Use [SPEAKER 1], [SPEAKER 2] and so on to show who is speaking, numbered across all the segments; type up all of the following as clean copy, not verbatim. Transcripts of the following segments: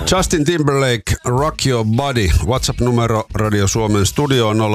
[SPEAKER 1] Justin Timberlake, Rock Your Body. WhatsApp-numero Radio Suomen studio 0401455666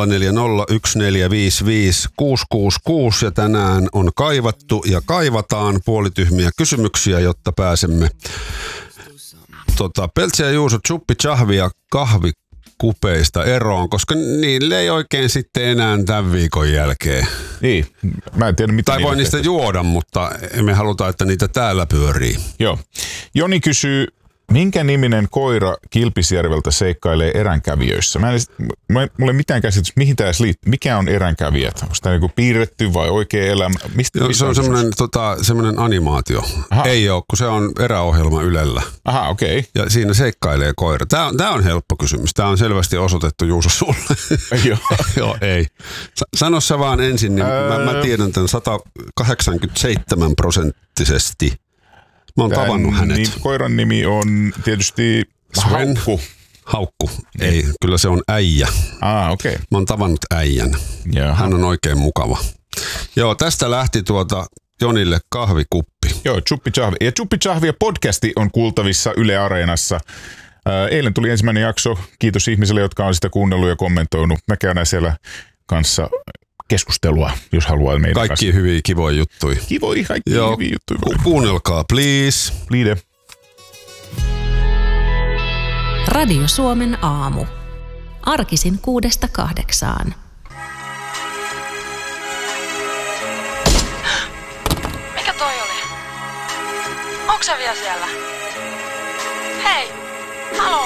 [SPEAKER 1] ja tänään on kaivattu ja kaivataan puolityhmiä kysymyksiä, jotta pääsemme Peltsi ja Juuso chuppi chahvia kahvikupeista eroon, koska niille ei oikein sitten enää tämän viikon jälkeen.
[SPEAKER 2] Niin, mä en tiedä mitä.
[SPEAKER 1] Tai voi niistä juoda, mutta emme haluta, että niitä täällä pyörii.
[SPEAKER 2] Joo. Joni kysyy, minkä niminen koira Kilpisjärveltä seikkailee eränkävijöissä? Mulla ei mitään käsitys, mihin tämä edes liittyy. Mikä on eränkävijät? Onko tämä niinku piirretty vai oikea elämä?
[SPEAKER 1] Se on semmoinen animaatio. Aha. Ei ole, kun se on eräohjelma Ylellä.
[SPEAKER 2] Aha, okei. Okay.
[SPEAKER 1] Ja siinä seikkailee koira. Tämä on helppo kysymys. Tämä on selvästi osoitettu Juuso sulle.
[SPEAKER 2] Joo.
[SPEAKER 1] Joo, ei. Sano sä vaan ensin, niin mä tiedän tämän 187%. Mä oon tavannut hänet.
[SPEAKER 2] Koiran nimi on tietysti
[SPEAKER 1] Sven. Haukku. Ei, kyllä se on äijä.
[SPEAKER 2] Okei.
[SPEAKER 1] Mä oon tavannut äijän.
[SPEAKER 2] Jaha.
[SPEAKER 1] Hän on oikein mukava. Joo, tästä lähti Jonille kahvikuppi.
[SPEAKER 2] Joo, Chuppi Chahvi. Ja Chuppi Chahvia podcasti on kuultavissa Yle Areenassa. Eilen tuli ensimmäinen jakso. Kiitos ihmisille, jotka on sitä kuunnellut ja kommentoinut. Me käydään siellä kanssa keskustelua, jos haluaa meidän
[SPEAKER 1] kaikki
[SPEAKER 2] kanssa.
[SPEAKER 1] Hyviä, kivoja juttuja.
[SPEAKER 2] Kivoja, kaikki hyviä juttuja.
[SPEAKER 1] Kuunnelkaa, please.
[SPEAKER 2] Please.
[SPEAKER 3] Radio Suomen aamu. Arkisin 6–8.
[SPEAKER 4] Mikä toi oli? Onko sä vielä siellä? Hei! Halo!